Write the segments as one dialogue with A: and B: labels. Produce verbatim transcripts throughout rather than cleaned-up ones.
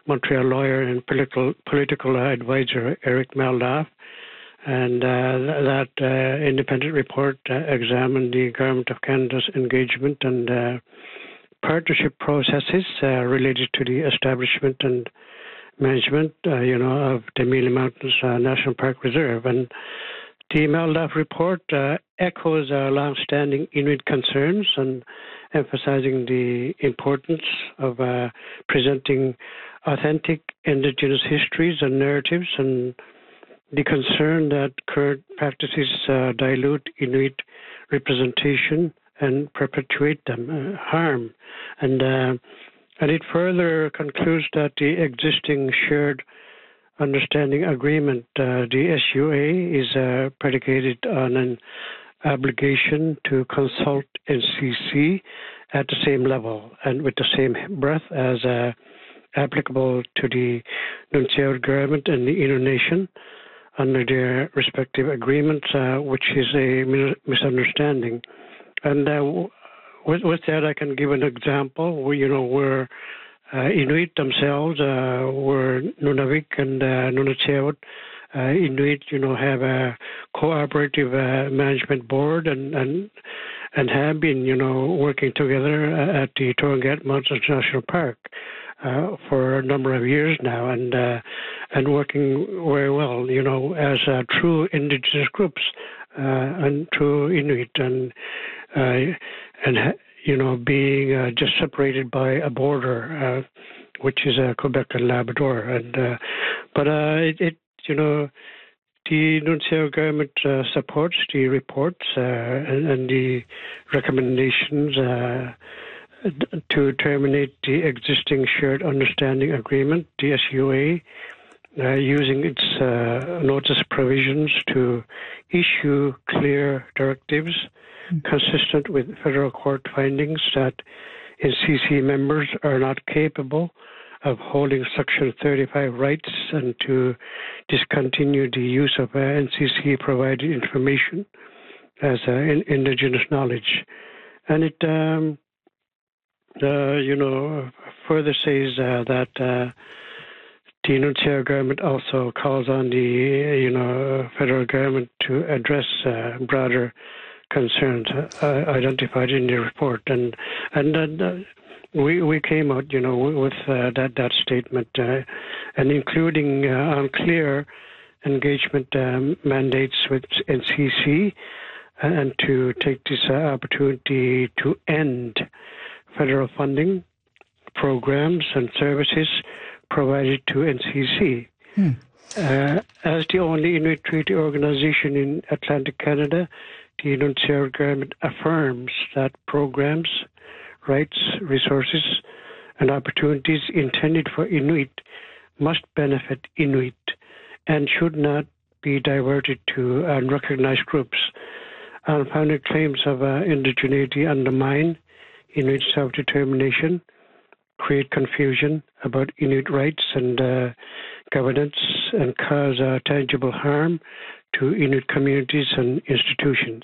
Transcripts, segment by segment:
A: Montreal lawyer and political political advisor Eric Maldaff. And uh, that uh, independent report uh, examined the Government of Canada's engagement and uh, partnership processes uh, related to the establishment and management, uh, you know, of the Amelia Mountains uh, National Park Reserve. And the Maldaff report uh, echoes our long-standing Inuit concerns and emphasizing the importance of uh, presenting authentic Indigenous histories and narratives, and the concern that current practices uh, dilute Inuit representation and perpetuate them, uh, harm. And, uh, and it further concludes that the existing shared understanding agreement, uh, the S U A, is uh, predicated on an obligation to consult N C C at the same level and with the same breadth as uh, applicable to the Nunavut government and the Innu Nation under their respective agreements, uh, which is a misunderstanding. And uh, with, with that, I can give an example. We, you know, where uh, Inuit themselves uh, were Nunavik and uh, Nunavut. Uh, Inuit, you know, have a cooperative uh, management board and, and and have been, you know, working together at the Torngat Mountains National Park uh, for a number of years now, and uh, and working very well, you know, as uh, true Indigenous groups uh, and true Inuit, and uh, and you know, being uh, just separated by a border, uh, which is uh, Quebec and Labrador, and uh, but uh, it, it you know. The Nunavut government uh, supports the reports uh, and, and the recommendations uh, to terminate the existing shared understanding agreement, the S U A, uh, using its uh, notice provisions to issue clear directives mm-hmm. consistent with federal court findings that N C C members are not capable of holding Section thirty-five rights, and to discontinue the use of uh, N C C-provided information as uh, in, Indigenous knowledge. And it, um, uh, you know, further says uh, that uh, the Nunavut government also calls on the, you know, federal government to address uh, broader concerns uh, identified in the report. And and uh, We we came out, you know, with uh, that that statement, uh, and including uh, unclear engagement um, mandates with N C C, and to take this uh, opportunity to end federal funding programs and services provided to N C C. Hmm. Uh, as the only Inuit Treaty Organization in Atlantic Canada, the Nunavut government affirms that programs, rights, resources, and opportunities intended for Inuit must benefit Inuit and should not be diverted to unrecognized groups. Unfounded claims of uh, indigeneity undermine Inuit self-determination, create confusion about Inuit rights and uh, governance, and cause uh, tangible harm to Inuit communities and institutions.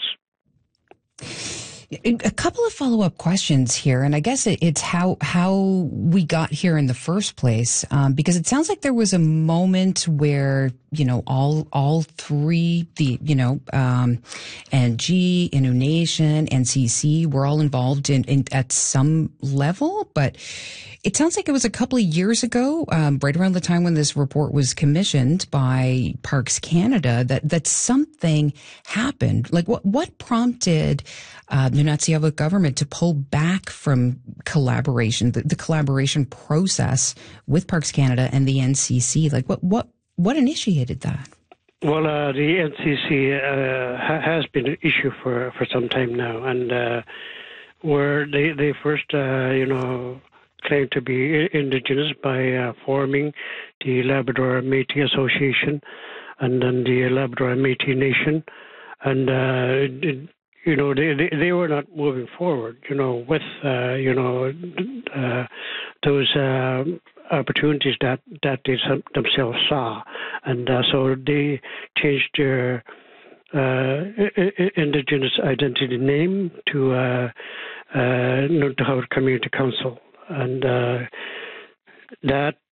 B: A couple of follow-up questions here, and I guess it's how how we got here in the first place, um, because it sounds like there was a moment where, you know, all all three, the, you know, um, N G, Innu Nation, N C C, were all involved in, in at some level, but it sounds like it was a couple of years ago, um, right around the time when this report was commissioned by Parks Canada, that, that something happened. Like, what, what prompted uh, the Nunavut government to pull back from collaboration, the, the collaboration process with Parks Canada and the N C C? Like, what, what, what initiated that?
A: Well, uh, the N C C uh, ha- has been an issue for, for some time now, and uh, where they, they first, uh, you know, claimed to be Indigenous by uh, forming the Labrador Métis Association and then the Labrador Métis Nation. And, uh, it, you know, they, they they were not moving forward, you know, with, uh, you know, uh, those uh, opportunities that, that they themselves saw. And uh, so they changed their uh, Indigenous identity name to uh, uh, Nunavut Community Council. And uh, that